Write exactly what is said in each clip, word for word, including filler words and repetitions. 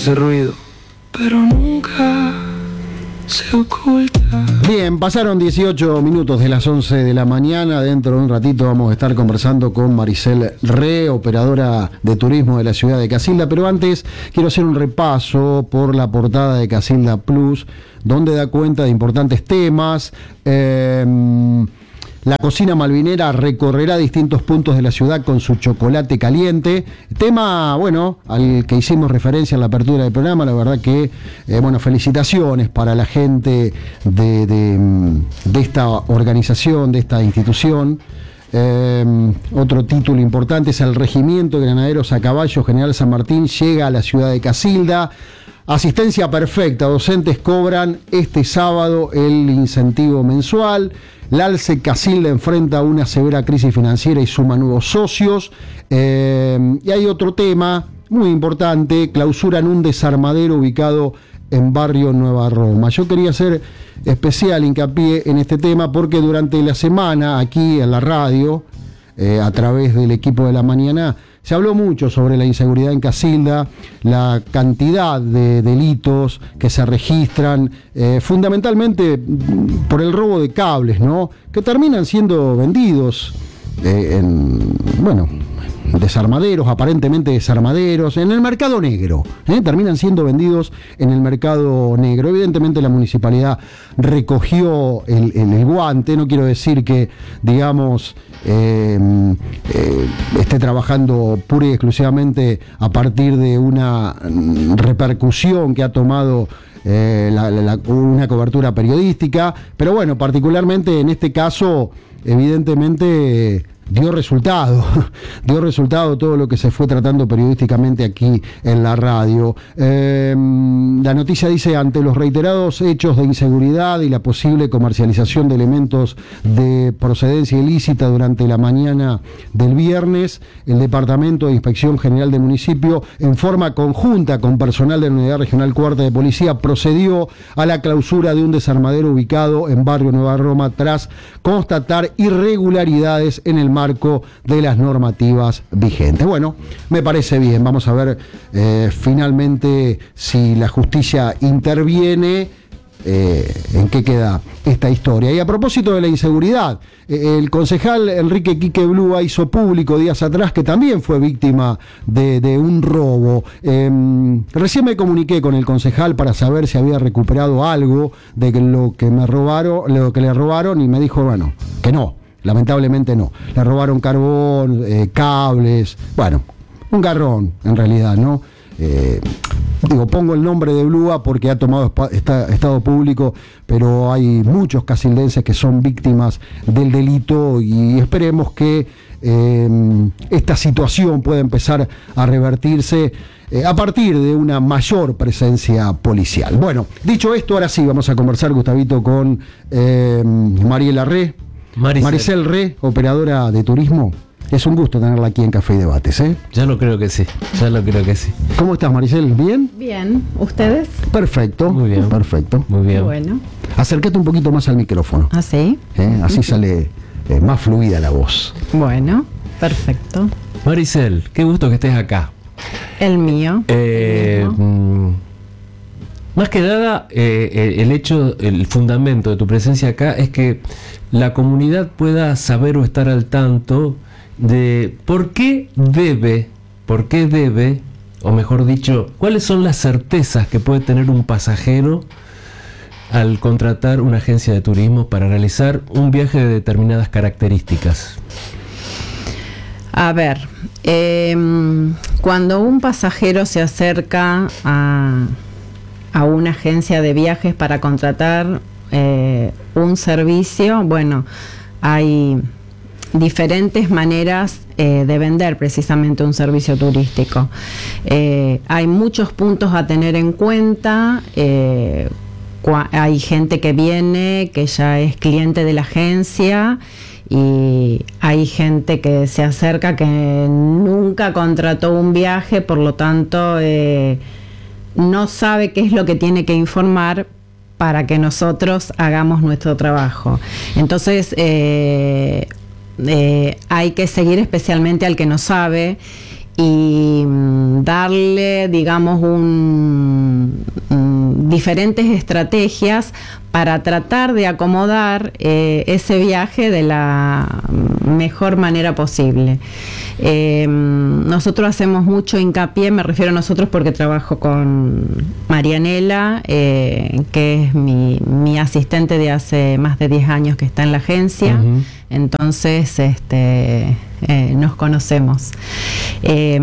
hace ruido, pero nunca se oculta. Bien, pasaron dieciocho minutos de las once de la mañana. Dentro de un ratito vamos a estar conversando con Maricel Re, operadora de turismo de la ciudad de Casilda. Pero antes quiero hacer un repaso por la portada de Casilda Plus, donde da cuenta de importantes temas. Eh, La cocina malvinera recorrerá distintos puntos de la ciudad con su chocolate caliente. Tema, bueno, al que hicimos referencia en la apertura del programa. La verdad que, eh, bueno, felicitaciones para la gente de, de, de esta organización, de esta institución. Eh, otro título importante es el Regimiento de Granaderos a Caballo General San Martín llega a la ciudad de Casilda. Asistencia perfecta, docentes cobran este sábado el incentivo mensual. La ALCE Casilda enfrenta una severa crisis financiera y suma nuevos socios. Eh, y hay otro tema muy importante: clausuran un desarmadero ubicado en barrio Nueva Roma. Yo quería hacer especial hincapié en este tema porque durante la semana aquí en la radio, eh, a través del equipo de la mañana, se habló mucho sobre la inseguridad en Casilda, la cantidad de delitos que se registran, eh, fundamentalmente por el robo de cables, ¿no? Que terminan siendo vendidos eh, en, bueno, desarmaderos, aparentemente desarmaderos, en el mercado negro, ¿eh? Terminan siendo vendidos en el mercado negro. Evidentemente la municipalidad recogió el, el, el guante. No quiero decir que, digamos, eh, eh, esté trabajando pura y exclusivamente a partir de una repercusión que ha tomado eh, la, la, una cobertura periodística, pero bueno, particularmente en este caso, evidentemente dio resultado, dio resultado todo lo que se fue tratando periodísticamente aquí en la radio. Eh, la noticia dice: ante los reiterados hechos de inseguridad y la posible comercialización de elementos de procedencia ilícita durante la mañana del viernes, el Departamento de Inspección General del municipio, en forma conjunta con personal de la Unidad Regional Cuarta de Policía, procedió a la clausura de un desarmadero ubicado en barrio Nueva Roma tras constatar irregularidades en el marco de las normativas vigentes. Bueno, me parece bien. Vamos a ver eh, finalmente si la justicia interviene, eh, en qué queda esta historia. Y a propósito de la inseguridad, eh, el concejal Enrique Quique Blúa hizo público días atrás que también fue víctima de, de un robo. Eh, recién me comuniqué con el concejal para saber si había recuperado algo de lo que me robaron, lo que le robaron, y me dijo, bueno, que no. Lamentablemente no. Le robaron carbón, eh, cables, bueno, un garrón en realidad, ¿no? Eh, digo, pongo el nombre de Blúa porque ha tomado esta, estado público, pero hay muchos casildenses que son víctimas del delito y esperemos que eh, esta situación pueda empezar a revertirse eh, a partir de una mayor presencia policial. Bueno, dicho esto, ahora sí vamos a conversar, Gustavito, con eh, Mariela Re. Maricel. Maricel Re, operadora de turismo. Es un gusto tenerla aquí en Café y Debates, ¿eh? Ya lo creo que sí, ya lo creo que sí. ¿Cómo estás, Maricel? ¿Bien? Bien. ¿Ustedes? Perfecto. Muy bien. Perfecto. Muy bien. Bueno. Acércate un poquito más al micrófono. ¿Ah, sí? ¿Eh? Así sale eh, más fluida la voz. Bueno, perfecto. Maricel, qué gusto que estés acá. El mío. Eh, el mismo. Más que nada, eh, el hecho, el fundamento de tu presencia acá es que la comunidad pueda saber o estar al tanto de por qué debe, por qué debe, o mejor dicho, cuáles son las certezas que puede tener un pasajero al contratar una agencia de turismo para realizar un viaje de determinadas características. A ver, eh, cuando un pasajero se acerca a... a una agencia de viajes para contratar eh, un servicio, bueno, hay diferentes maneras eh, de vender precisamente un servicio turístico. Eh, hay muchos puntos a tener en cuenta. Eh, hay gente que viene, que ya es cliente de la agencia, y hay gente que se acerca que nunca contrató un viaje, por lo tanto eh, no sabe qué es lo que tiene que informar para que nosotros hagamos nuestro trabajo. Entonces eh, eh, hay que seguir especialmente al que no sabe, y mm, darle, digamos, un, mm, diferentes estrategias para tratar de acomodar eh, ese viaje de la mejor manera posible. Eh, nosotros hacemos mucho hincapié, me refiero a nosotros porque trabajo con Marianela, eh, que es mi, mi asistente de hace más de diez años que está en la agencia. Uh-huh. Entonces, este, eh, nos conocemos. Eh,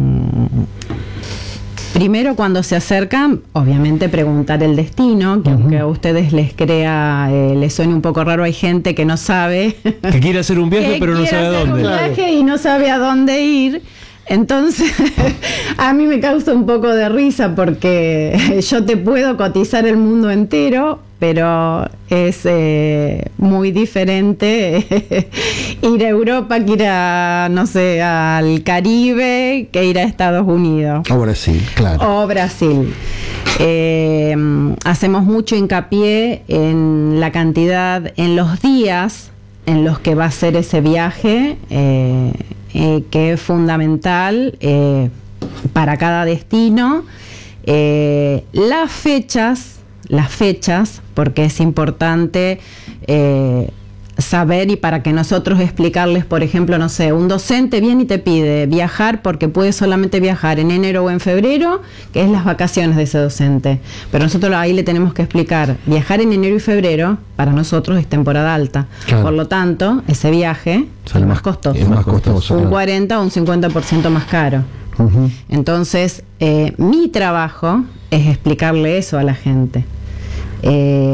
Primero, cuando se acercan, obviamente preguntar el destino, que uh-huh. aunque a ustedes les crea, eh, les suene un poco raro, hay gente que no sabe. Que quiere hacer un viaje, pero no sabe a dónde. Un viaje y no sabe a dónde ir. Entonces, a mí me causa un poco de risa porque yo te puedo cotizar el mundo entero, pero es eh, muy diferente ir a Europa que ir a, no sé, al Caribe, que ir a Estados Unidos. O Brasil, claro. O Brasil. Eh, hacemos mucho hincapié en la cantidad, en los días en los que va a ser ese viaje, eh, eh, que es fundamental eh, para cada destino. Eh, las fechas, las fechas, porque es importante eh, saber, y para que nosotros explicarles, por ejemplo, no sé, un docente viene y te pide viajar porque puede solamente viajar en enero o en febrero, que es las vacaciones de ese docente. Pero nosotros ahí le tenemos que explicar, viajar en enero y febrero para nosotros es temporada alta. Claro. Por lo tanto, ese viaje sale es más costoso. Es más costoso. Un cuarenta o un cincuenta por ciento más caro. Uh-huh. Entonces, eh, mi trabajo es explicarle eso a la gente. Eh,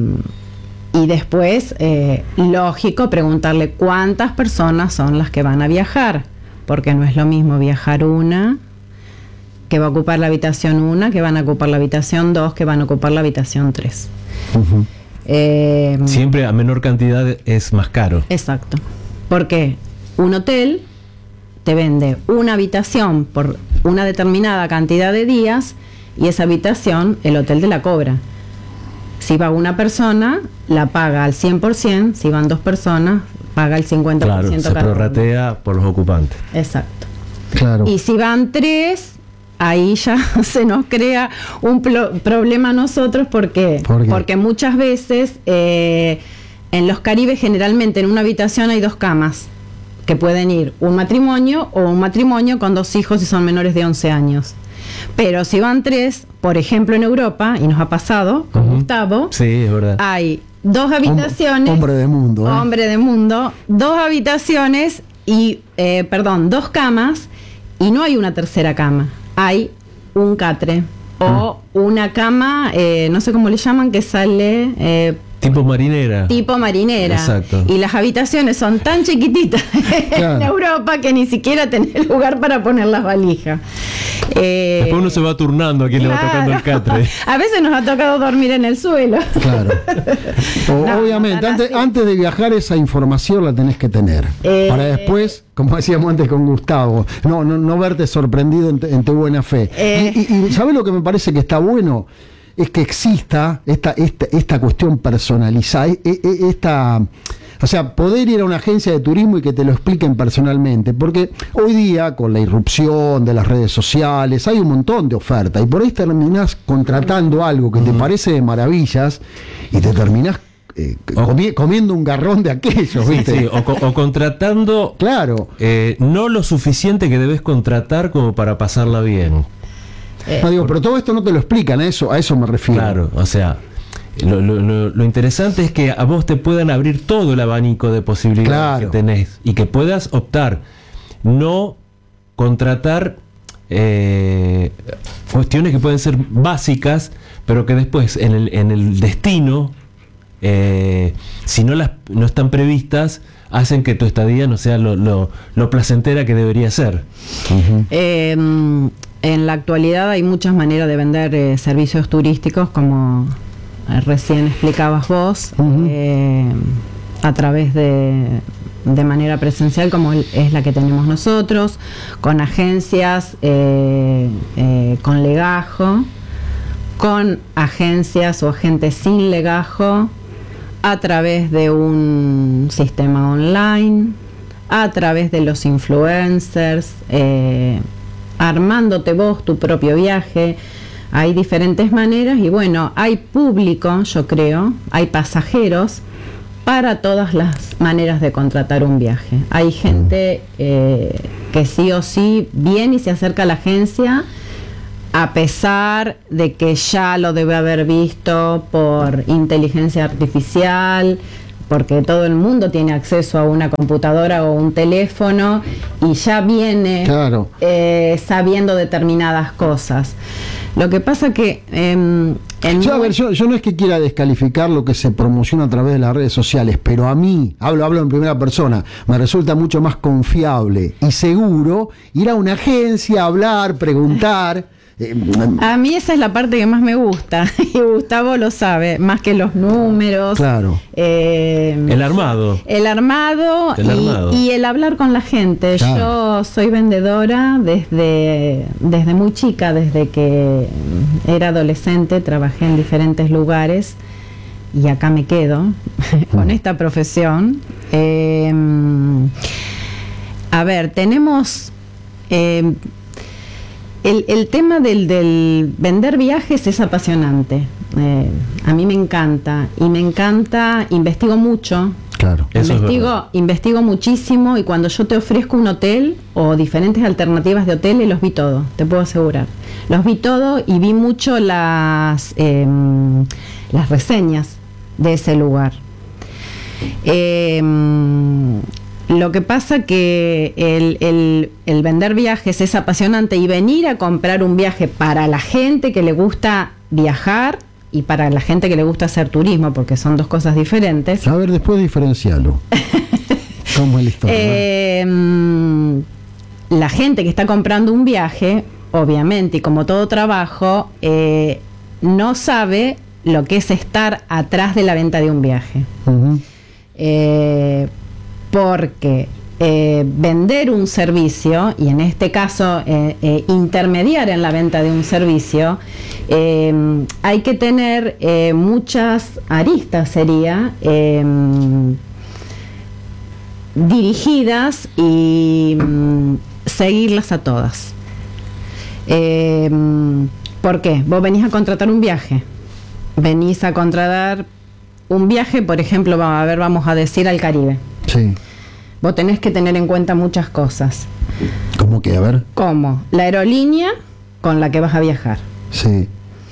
Y después, eh, lógico, preguntarle cuántas personas son las que van a viajar, porque no es lo mismo viajar una, que va a ocupar la habitación una, que van a ocupar la habitación dos, que van a ocupar la habitación tres. Uh-huh. Eh, Siempre a menor cantidad es más caro. Exacto. Porque un hotel te vende una habitación por una determinada cantidad de días y esa habitación el hotel te la cobra. Si va una persona, la paga al cien por ciento, si van dos personas, paga el cincuenta por ciento. Claro, se prorratea por los ocupantes. Exacto. Claro. Y si van tres, ahí ya se nos crea un pro- problema a nosotros. ¿Por qué? ¿Por qué? Porque muchas veces eh, en los Caribes generalmente en una habitación hay dos camas, que pueden ir un matrimonio o un matrimonio con dos hijos si son menores de once años. Pero si van tres, por ejemplo en Europa, y nos ha pasado con uh-huh. Gustavo, sí, es verdad. Hay dos habitaciones, hombre de mundo, ¿eh? hombre de mundo, dos habitaciones y, eh, perdón, dos camas, y no hay una tercera cama, hay un catre o uh. una cama, eh, no sé cómo le llaman, que sale... Eh, Tipo marinera. Tipo marinera. Exacto. Y las habitaciones son tan chiquititas claro. en Europa que ni siquiera tenés lugar para poner las valijas. Eh, Después uno se va turnando a quien claro. le va tocando el catre. A veces nos ha tocado dormir en el suelo. Claro. O, no, obviamente, no antes, antes de viajar esa información la tenés que tener. Eh, para después, como decíamos antes con Gustavo, no, no, no verte sorprendido en, en tu buena fe. Eh, y, y, y ¿sabés lo que me parece que está bueno? Es que exista esta, esta, esta cuestión personalizada, esta, o sea, poder ir a una agencia de turismo y que te lo expliquen personalmente, porque hoy día con la irrupción de las redes sociales hay un montón de ofertas y por ahí terminás contratando algo que uh-huh. te parece de maravillas y te terminás eh, comi- comiendo un garrón de aquellos, ¿viste? Sí, sí, o, co- o contratando claro. eh, no lo suficiente que debes contratar como para pasarla bien. Eh, no digo, pero todo esto no te lo explican, a eso, a eso me refiero. Claro, o sea, lo, lo, lo interesante es que a vos te puedan abrir todo el abanico de posibilidades claro. que tenés y que puedas optar, no contratar eh, cuestiones que pueden ser básicas, pero que después en el, en el destino, eh, si no las no están previstas, hacen que tu estadía no sea lo, lo, lo placentera que debería ser. Uh-huh. Eh, En la actualidad hay muchas maneras de vender eh, servicios turísticos, como eh, recién explicabas vos, uh-huh. eh, a través de, de manera presencial, como es la que tenemos nosotros, con agencias, eh, eh, con legajo, con agencias o agentes sin legajo, a través de un sistema online, a través de los influencers, eh, armándote vos tu propio viaje. Hay diferentes maneras y bueno, hay público, yo creo, hay pasajeros para todas las maneras de contratar un viaje. Hay gente eh, que sí o sí viene y se acerca a la agencia a pesar de que ya lo debe haber visto por inteligencia artificial, porque todo el mundo tiene acceso a una computadora o un teléfono y ya viene claro. eh, sabiendo determinadas cosas. Lo que pasa que eh, en yo, a ver, yo, yo no es que quiera descalificar lo que se promociona a través de las redes sociales, pero a mí, hablo, hablo en primera persona, me resulta mucho más confiable y seguro ir a una agencia, hablar, preguntar. Eh, A mí esa es la parte que más me gusta y Gustavo lo sabe, más que los números. Claro. Eh, El armado. El armado, El y, armado. y el hablar con la gente. Claro. Yo soy vendedora desde, desde muy chica, desde que era adolescente, trabajé en diferentes lugares y acá me quedo con esta profesión. Eh, a ver, tenemos... Eh, El, el tema del, del vender viajes es apasionante. Eh, a mí me encanta y me encanta, investigo mucho. claro. Eso es investigo, verdad. investigo muchísimo y cuando yo te ofrezco un hotel o diferentes alternativas de hoteles, los vi todo, te puedo asegurar. Los vi todo y vi mucho las, eh, las reseñas de ese lugar. Eh, Lo que pasa que el, el, el vender viajes es apasionante y venir a comprar un viaje para la gente que le gusta viajar y para la gente que le gusta hacer turismo, porque son dos cosas diferentes. A ver, después diferencialo. ¿Cómo es la historia? Eh, la gente que está comprando un viaje, obviamente, y como todo trabajo, eh, no sabe lo que es estar atrás de la venta de un viaje. Uh-huh. Eh, porque eh, vender un servicio, y en este caso eh, eh, intermediar en la venta de un servicio, eh, hay que tener eh, muchas aristas, sería, eh, dirigidas y mm, seguirlas a todas. Eh, ¿Por qué? Vos venís a contratar un viaje, venís a contratar un viaje, por ejemplo, a ver, vamos a decir al Caribe. Sí. Vos tenés que tener en cuenta muchas cosas, ¿Cómo que? A ver. como la aerolínea con la que vas a viajar, Sí.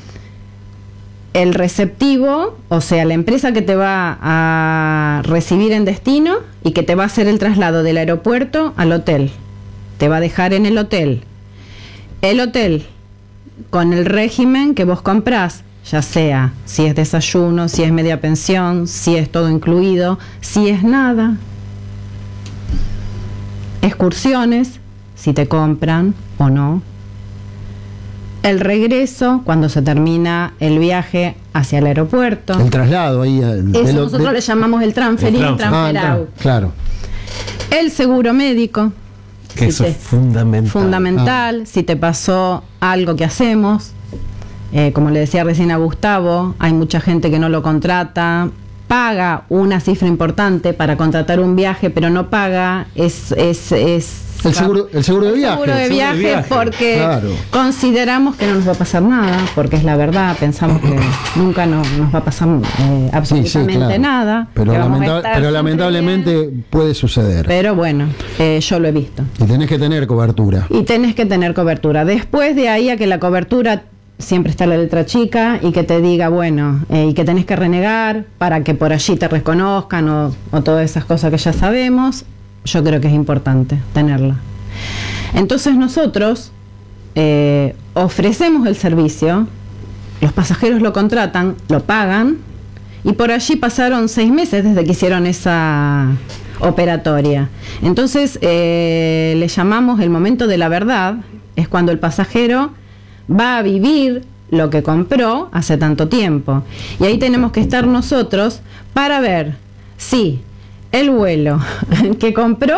el receptivo, o sea, la empresa que te va a recibir en destino y que te va a hacer el traslado del aeropuerto al hotel. Te va a dejar en el hotel. El hotel con el régimen que vos comprás, ya sea si es desayuno, si es media pensión, si es todo incluido, si es nada. Excursiones, si te compran o no. El regreso, cuando se termina el viaje hacia el aeropuerto. El traslado ahí. eh, de Eso lo- nosotros de- le llamamos el transfer in, El transfer. Ah, transfer tra- out. claro. El seguro médico. Que si eso te- es fundamental. fundamental, si te pasó algo que hacemos. Eh, como le decía recién a Gustavo, hay mucha gente que no lo contrata, paga una cifra importante para contratar un viaje, pero no paga, es... es, es El seguro, el seguro de el viaje. seguro de el seguro de viaje, viaje. porque Claro. consideramos que no nos va a pasar nada, porque es la verdad, pensamos que nunca no, nos va a pasar eh, Sí, absolutamente sí, claro. nada. Pero, que vamos a lamenta- estar pero siempre lamentablemente bien. puede suceder. Pero bueno, eh, yo lo he visto. Y tenés que tener cobertura. Y tenés que tener cobertura. Después de ahí a que la cobertura siempre está la letra chica y que te diga, bueno, eh, y que tenés que renegar para que por allí te reconozcan o, o todas esas cosas que ya sabemos, yo creo que es importante tenerla. Entonces nosotros eh, ofrecemos el servicio, los pasajeros lo contratan, lo pagan, y por allí pasaron seis meses desde que hicieron esa operatoria. Entonces eh, le llamamos el momento de la verdad, es cuando el pasajero va a vivir lo que compró hace tanto tiempo. Y ahí tenemos que estar nosotros para ver si el vuelo que compró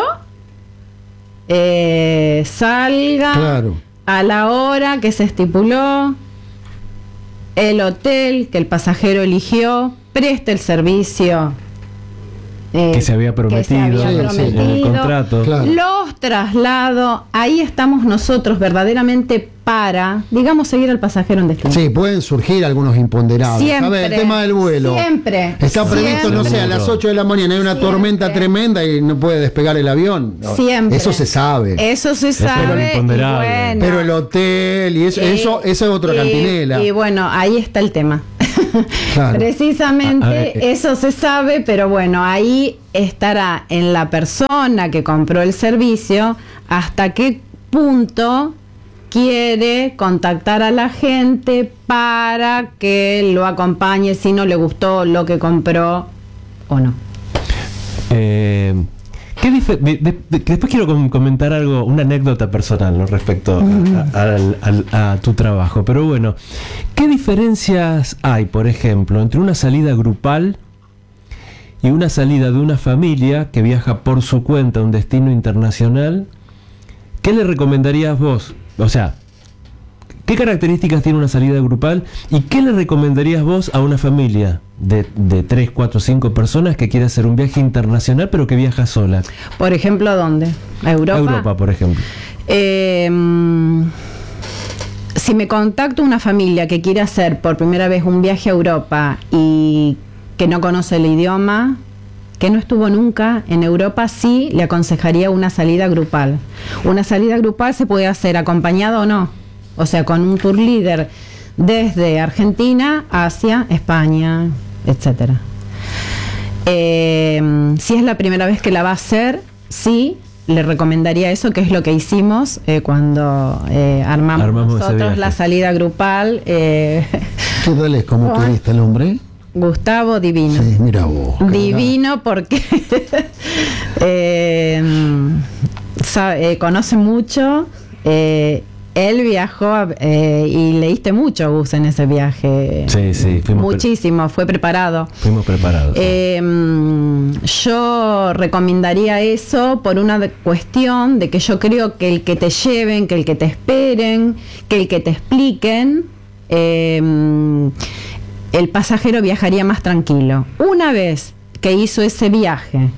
eh, salga Claro. a la hora que se estipuló, el hotel que el pasajero eligió preste el servicio eh, que se había prometido, que se había Sí, sí. en el contrato. Claro. los traslado, ahí estamos nosotros verdaderamente para, digamos, seguir al pasajero en destino. Sí, pueden surgir algunos imponderables. Siempre, A ver, el tema del vuelo. Siempre. Está previsto, no sé, a Siempre. las ocho de la mañana hay una Siempre. tormenta tremenda y no puede despegar el avión. No, Siempre. Eso se sabe. Eso se Eso era lo sabe. Y imponderable. bueno, Pero el hotel y eso, y- eso, esa es otra y- cantinela. Y bueno, ahí está el tema. Claro. Precisamente A- a ver, eh. eso se sabe, pero bueno, ahí estará en la persona que compró el servicio hasta qué punto quiere contactar a la gente para que lo acompañe si no le gustó lo que compró o no. Eh, ¿qué dife- de- de- de- después quiero com- comentar algo, una anécdota personal, ¿no? Respecto a, a- al- al- a tu trabajo. Pero bueno, ¿qué diferencias hay, por ejemplo, entre una salida grupal y una salida de una familia que viaja por su cuenta a un destino internacional? ¿Qué le recomendarías vos? O sea, ¿qué características tiene una salida grupal y qué le recomendarías vos a una familia de, de tres, cuatro, cinco personas que quiere hacer un viaje internacional pero que viaja sola? Por ejemplo, ¿a dónde? ¿A Europa? A Europa, por ejemplo. Eh, mm, si me contacto una familia que quiere hacer por primera vez un viaje a Europa y que no conoce el idioma, que no estuvo nunca en Europa, sí le aconsejaría una salida grupal. Una salida grupal se puede hacer acompañado o no, o sea, con un tour leader desde Argentina hacia España, etcétera. Eh, si es la primera vez que la va a hacer, sí, le recomendaría eso, que es lo que hicimos eh, cuando eh, armamos, Armamos ese nosotros viaje. la salida grupal. Eh, ¿Qué tal es como Ay. turista el hombre? Gustavo, divino. Sí, mira vos. Divino porque eh, sabe- eh, conoce mucho. eh, él viajó a- eh, y leíste mucho, Gus, en ese viaje. Sí, sí, fuimos, pre- Muchísimo, fue preparado. fuimos preparados. Eh, yo recomendaría eso por una de- cuestión de que yo creo que el que te lleven, que el que te esperen, que el que te expliquen, eh, el pasajero viajaría más tranquilo. Una vez que hizo ese viaje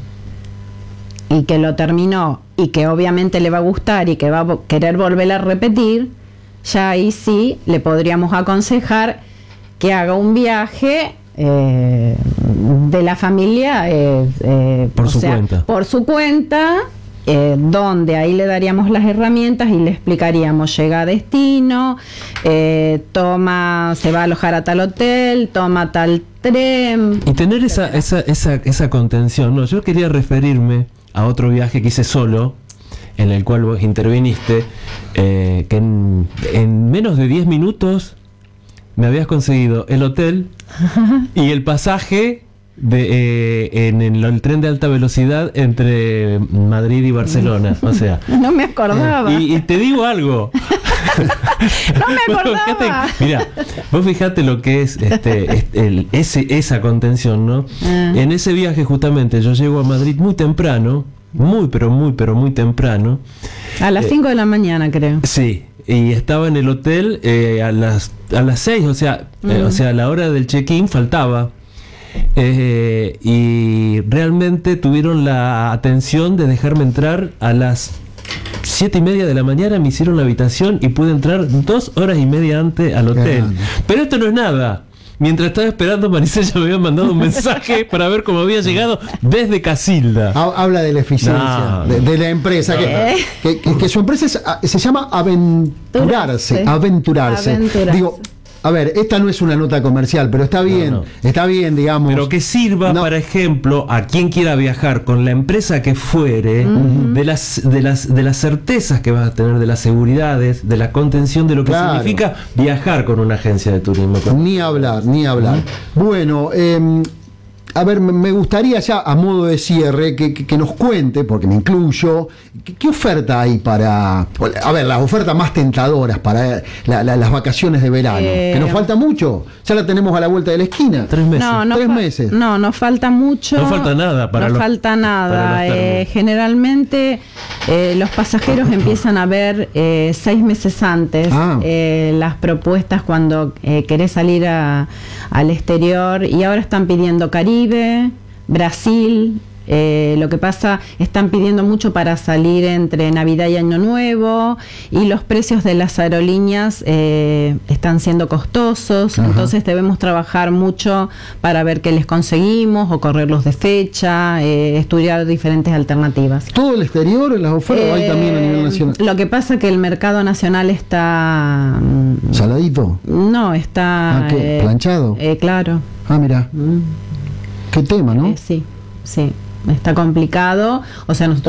y que lo terminó y que obviamente le va a gustar y que va a vo- querer volver a repetir, ya ahí sí le podríamos aconsejar que haga un viaje eh, de la familia eh, eh, Por o su sea, cuenta. por su cuenta, eh, donde ahí le daríamos las herramientas y le explicaríamos: llega a destino, eh, toma, se va a alojar a tal hotel, toma tal tren. Y tener esa, esa, esa, esa contención. No, yo quería referirme a otro viaje que hice solo, en el cual vos interviniste, eh, que en, en menos de diez minutos me habías conseguido el hotel y el pasaje de, eh, en el, el tren de alta velocidad entre Madrid y Barcelona. O sea, No me acordaba. y, y te digo algo. No me Vos acordaba. fijate- Mira, vos fijate lo que es este, este, el- ese, esa contención, ¿no? Ah. En ese viaje justamente yo llego a Madrid muy temprano, muy pero muy pero muy temprano. A las cinco de la mañana, creo. Sí, y estaba en el hotel eh, a las a las seis, o sea, eh, Mm. o sea, a la hora del check-in faltaba. Eh, y realmente tuvieron la atención de dejarme entrar a las siete y media de la mañana, me hicieron la habitación y pude entrar dos horas y media antes al hotel. grande. Pero esto no es nada. Mientras estaba esperando, Maricel ya me había mandado un mensaje para ver cómo había llegado desde Casilda. Ha- Habla de la eficiencia No, de, no. de la empresa, que, Eh. que- que- que su empresa es- a- se llama Aventurarse. Aventurarse. Aventurarse. Aventurarse. Digo, a ver, esta no es una nota comercial, pero está bien, no. está bien, digamos. Pero que sirva, No. por ejemplo, a quien quiera viajar con la empresa que fuere, de las de las de las certezas que vas a tener, de las seguridades, de la contención, de lo que Claro. significa viajar con una agencia de turismo. Ni hablar, ni hablar. Bueno, eh, a ver, me- me gustaría ya a modo de cierre que, que- que nos cuente, porque me incluyo, ¿qué, qué oferta hay para, a ver, las ofertas más tentadoras para la- la- las vacaciones de verano? Eh. Que nos falta mucho, ya la tenemos a la vuelta de la esquina. Tres meses. No, no Tres fa- meses. No, no falta mucho. No falta nada para No los- falta para nada. los Eh, termos. generalmente eh, los pasajeros empiezan a ver eh, seis meses antes Ah. eh, las propuestas cuando eh, querés salir a- al exterior, y ahora están pidiendo Caribe, Brasil, Eh, lo que pasa, están pidiendo mucho para salir entre Navidad y Año Nuevo, y los precios de las aerolíneas eh, están siendo costosos. Ajá. Entonces debemos trabajar mucho para ver qué les conseguimos o correrlos de fecha, eh, estudiar diferentes alternativas. ¿Todo el exterior en las ofertas eh, o hay también a nivel nacional? Lo que pasa es que el mercado nacional está... ¿Saladito? No, está... ¿Ah, qué? ¿Planchado? Eh, claro. Ah, mira. Mm. Qué tema, ¿no? Eh, sí, sí. Está complicado. O sea, nosotros